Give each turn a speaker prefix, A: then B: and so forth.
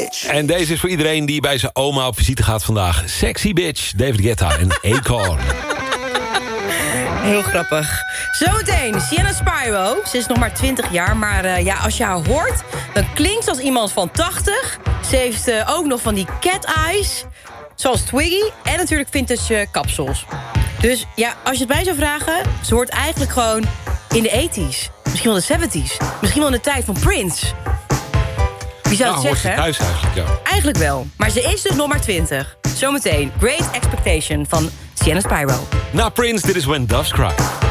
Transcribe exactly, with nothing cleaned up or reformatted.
A: bitch.
B: En deze is voor iedereen die bij zijn oma op visite gaat vandaag. Sexy bitch, David Guetta en Akon.
C: Heel grappig. Zometeen, Sienna Spyro. Ze is nog maar twintig jaar, maar uh, ja, als je haar hoort... dan klinkt ze als iemand van tachtig. Ze heeft uh, ook nog van die cat eyes, zoals Twiggy... en natuurlijk vintage uh, kapsels. Dus ja, als je het mij zou vragen... ze hoort eigenlijk gewoon in de tachtiger. Misschien wel de zeventig's. Misschien wel in de tijd van Prince. Wie zou
B: Nou,
C: het zeggen?
B: Thuis eigenlijk, ja.
C: Eigenlijk wel. Maar ze is dus nog maar twintig. Zometeen, Great Expectation van Sienna Spyro.
B: Na Prince, dit is When Doves Cry.